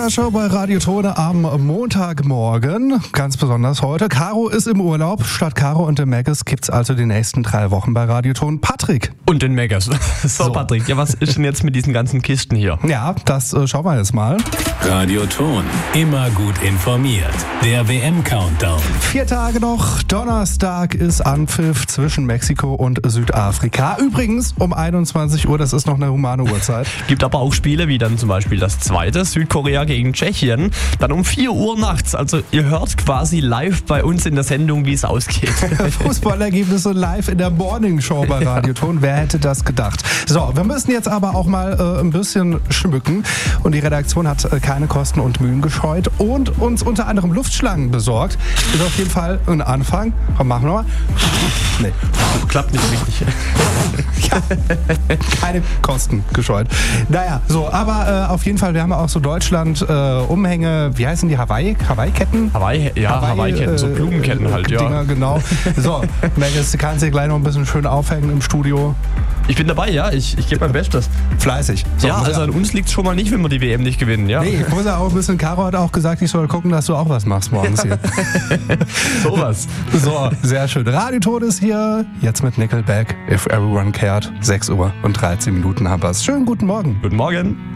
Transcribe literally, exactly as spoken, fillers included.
Show bei Radio Tone am Montagmorgen, ganz besonders heute. Caro ist im Urlaub. Statt Caro und dem Megas gibt's also die nächsten drei Wochen bei Radio Tone Patrick. Und den Megas. So, so, Patrick, ja, was ist denn jetzt mit diesen ganzen Kisten hier? Ja, das äh, schauen wir jetzt mal. Radio Tone, immer gut informiert. Der W M-Countdown. Vier Tage noch. Donnerstag ist Anpfiff zwischen Mexiko und Südafrika. Übrigens um einundzwanzig Uhr, das ist noch eine humane Uhrzeit. Gibt aber auch Spiele wie dann zum Beispiel das zweite, Südkorea gegen Tschechien, dann um vier Uhr nachts. Also ihr hört quasi live bei uns in der Sendung, wie es ausgeht. Fußballergebnisse live in der Morning Show bei Radio Tone. Wer hätte das gedacht? So, wir müssen jetzt aber auch mal äh, ein bisschen schmücken. Und die Redaktion hat äh, keine Kosten und Mühen gescheut und uns unter anderem Luftschlangen besorgt. Ist auf jeden Fall ein Anfang. Komm, machen wir mal. Nee. Klappt nicht richtig. Ja, keine Kosten gescheut. Naja, so, aber äh, auf jeden Fall, wir haben auch so Deutschland äh, Umhänge, wie heißen die? Hawaii? Hawaii-Ketten? Hawaii, ja, Hawaii-Ketten, äh, so Blumenketten halt, ja. Dinger, genau. So, Megas, du kannst dich gleich noch ein bisschen schön aufhängen im Studio. Ich bin dabei, ja, ich, ich gebe mein Bestes. Fleißig. So, ja, also an uns liegt es schon mal nicht, wenn wir die W M nicht gewinnen, ja. Nee, ich muss ja auch ein bisschen, Caro hat auch gesagt, ich soll gucken, dass du auch was machst morgens hier. Sowas. So, sehr schön. Radio Tone ist hier, jetzt mit Nickelback, If Everyone Cared, sechs Uhr und dreizehn Minuten haben wir es. Schönen guten Morgen. Guten Morgen.